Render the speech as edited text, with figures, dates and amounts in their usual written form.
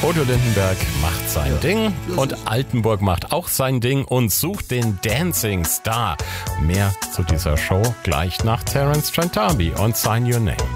Udo Lindenberg macht sein Ding und Altenburg macht auch sein Ding und sucht den Dancing Star. Mehr zu dieser Show gleich nach Terence Trent D'Arby und Sign Your Name.